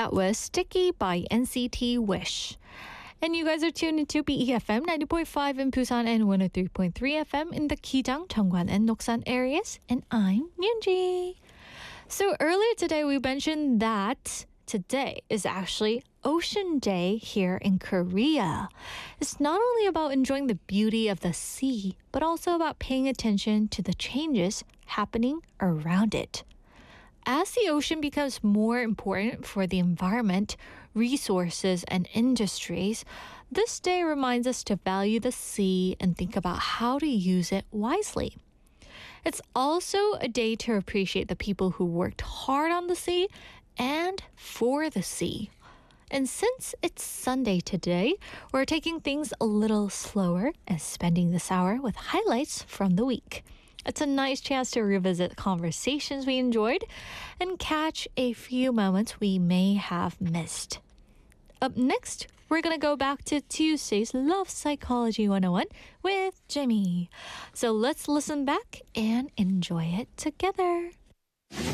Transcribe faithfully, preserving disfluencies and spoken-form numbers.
That was Sticky by N C T Wish. And you guys are tuned into B E F M ninety point five in Busan and one oh three point three F M in the Kijang, Cheongwan, and Noksan areas. And I'm Yoonji. So earlier today we mentioned that today is actually Ocean Day here in Korea. It's not only about enjoying the beauty of the sea, but also about paying attention to the changes happening around it. As the ocean becomes more important for the environment, resources, and industries, this day reminds us to value the sea and think about how to use it wisely. It's also a day to appreciate the people who worked hard on the sea and for the sea. And since it's Sunday today, we're taking things a little slower and spending this hour with highlights from the week. It's a nice chance to revisit conversations we enjoyed and catch a few moments we may have missed. Up next, we're going to go back to Tuesday's Love Psychology one oh one with Jimmy. So let's listen back and enjoy it together.